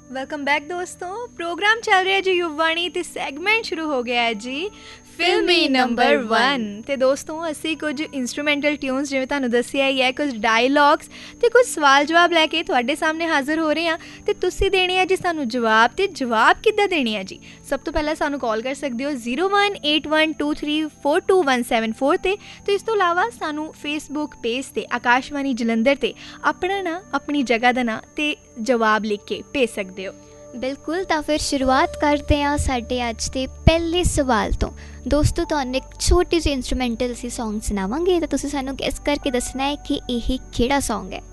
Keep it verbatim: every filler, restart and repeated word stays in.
Welcome back ਦੋਸਤੋ। Programme ਚੱਲ ਰਿਹਾ ਜੀ ਯੁਵਵਾਣੀ ਤੇ ਸੈਗਮੈਂਟ ਸ਼ੁਰੂ ਹੋ ਗਿਆ ਹੈ ਜੀ ਫਿਲਮੀ ਨੰਬਰ ਵਨ। ਅਤੇ ਦੋਸਤੋ ਅਸੀਂ ਕੁਝ ਇੰਸਟਰੂਮੈਂਟਲ ਟਿਊਨਸ ਜਿਵੇਂ ਤੁਹਾਨੂੰ ਦੱਸਿਆ ਹੀ ਹੈ, ਕੁਝ ਡਾਇਲੋਗਸ ਅਤੇ ਕੁਝ ਸਵਾਲ ਜਵਾਬ ਲੈ ਕੇ ਤੁਹਾਡੇ ਸਾਹਮਣੇ ਹਾਜ਼ਰ ਹੋ ਰਹੇ ਹਾਂ ਅਤੇ ਤੁਸੀਂ ਦੇਣੇ ਆ ਜੀ ਸਾਨੂੰ ਜਵਾਬ। ਅਤੇ ਜਵਾਬ ਕਿੱਦਾਂ ਦੇਣੇ ਆ ਜੀ? ਸਭ ਤੋਂ ਪਹਿਲਾਂ ਸਾਨੂੰ ਕਾਲ ਕਰ ਸਕਦੇ ਹੋ zero one eight one two three four two one seven four 'ਤੇ। ਅਤੇ ਇਸ ਤੋਂ ਇਲਾਵਾ ਸਾਨੂੰ ਫੇਸਬੁੱਕ ਪੇਜ 'ਤੇ ਆਕਾਸ਼ਵਾਣੀ ਜਲੰਧਰ 'ਤੇ ਆਪਣਾ ਨਾਂ, ਆਪਣੀ ਜਗ੍ਹਾ ਦਾ ਨਾਂ ਅਤੇ ਜਵਾਬ ਲਿਖ ਕੇ ਭੇਜ ਸਕਦੇ ਹੋ। ਬਿਲਕੁਲ, ਤਾਂ ਫਿਰ ਸ਼ੁਰੂਆਤ ਕਰਦੇ ਹਾਂ ਸਾਡੇ ਅੱਜ ਦੇ ਪਹਿਲੇ ਸਵਾਲ ਤੋਂ। ਦੋਸਤੋ ਤੁਹਾਨੂੰ ਇੱਕ ਛੋਟੀ ਜਿਹੀ ਇੰਸਟਰੂਮੈਂਟਲ ਅਸੀਂ ਸੌਂਗ ਸੁਣਾਵਾਂਗੇ ਤਾਂ ਤੁਸੀਂ ਸਾਨੂੰ ਗੈਸ ਕਰਕੇ ਦੱਸਣਾ ਹੈ ਕਿ ਇਹ ਕਿਹੜਾ ਸੌਂਗ ਹੈ।